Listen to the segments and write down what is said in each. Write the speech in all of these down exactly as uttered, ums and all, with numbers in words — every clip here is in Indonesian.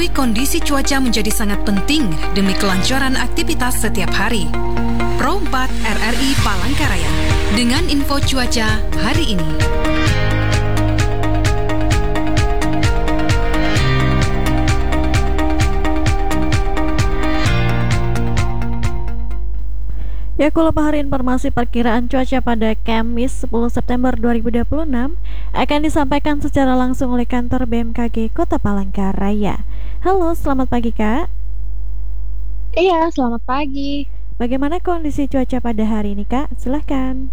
Mengetahui kondisi cuaca menjadi sangat penting demi kelancaran aktivitas setiap hari. Pro empat R R I Palangkaraya dengan info cuaca hari ini. Ya, Kulapa hari informasi perkiraan cuaca pada Kamis sepuluh September dua ribu dua puluh enam akan disampaikan secara langsung oleh kantor B M K G Kota Palangkaraya. Halo, selamat pagi Kak. Iya, selamat pagi. Bagaimana kondisi cuaca pada hari ini Kak? Silahkan.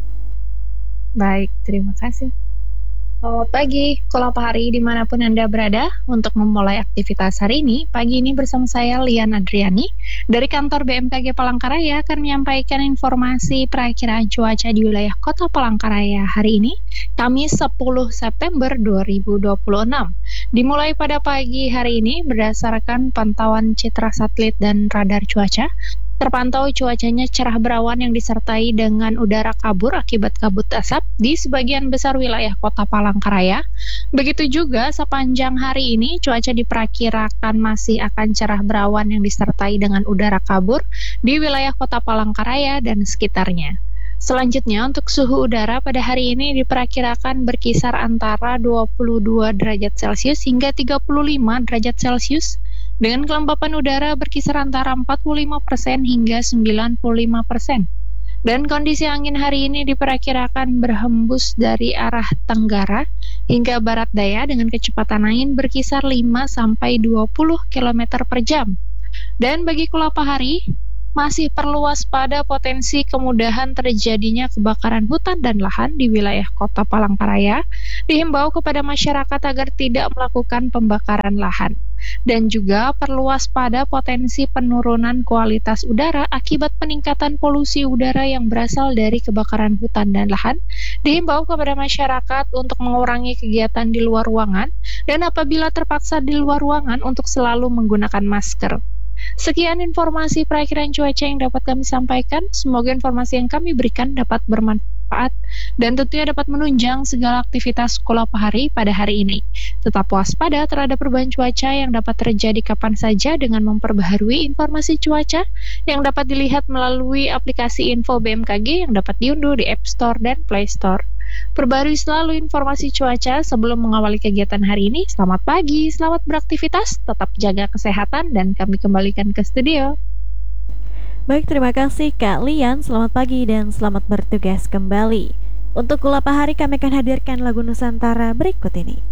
Baik, terima kasih. Selamat pagi, Kulapa hari dimanapun Anda berada. Untuk memulai aktivitas hari ini, pagi ini bersama saya Lian Adriani dari kantor B M K G Palangkaraya akan menyampaikan informasi perakiraan cuaca di wilayah Kota Palangkaraya hari ini, Kamis sepuluh September dua ribu dua puluh enam. Dimulai pada pagi hari ini berdasarkan pantauan citra satelit dan radar cuaca, terpantau cuacanya cerah berawan yang disertai dengan udara kabur akibat kabut asap di sebagian besar wilayah Kota Palangkaraya. Begitu juga sepanjang hari ini cuaca diperkirakan masih akan cerah berawan yang disertai dengan udara kabur di wilayah Kota Palangkaraya dan sekitarnya. Selanjutnya untuk suhu udara pada hari ini diperkirakan berkisar antara dua puluh dua derajat Celcius hingga tiga puluh lima derajat Celcius dengan kelembapan udara berkisar antara empat puluh lima persen hingga sembilan puluh lima persen. Dan kondisi angin hari ini diperkirakan berhembus dari arah tenggara hingga barat daya dengan kecepatan angin berkisar lima sampai dua puluh kilometer per jam. Dan bagi Kulapa hari, masih perlu waspada potensi kemudahan terjadinya kebakaran hutan dan lahan di wilayah Kota Palangkaraya. Dihimbau kepada masyarakat agar tidak melakukan pembakaran lahan. Dan juga perlu waspada potensi penurunan kualitas udara akibat peningkatan polusi udara yang berasal dari kebakaran hutan dan lahan. Dihimbau kepada masyarakat untuk mengurangi kegiatan di luar ruangan dan apabila terpaksa di luar ruangan untuk selalu menggunakan masker. Sekian informasi perakiraan cuaca yang dapat kami sampaikan. Semoga informasi yang kami berikan dapat bermanfaat dan tentunya dapat menunjang segala aktivitas Kulapa hari pada hari ini. Tetap waspada terhadap perubahan cuaca yang dapat terjadi kapan saja dengan memperbaharui informasi cuaca yang dapat dilihat melalui aplikasi info B M K G yang dapat diunduh di App Store dan Play Store. Perbarui selalu informasi cuaca sebelum mengawali kegiatan hari ini. Selamat pagi, selamat beraktivitas, tetap jaga kesehatan dan kami kembalikan ke studio. Baik, terima kasih Kak Lian. Selamat pagi dan selamat bertugas kembali. Untuk Kulapa hari kami akan hadirkan lagu Nusantara berikut ini.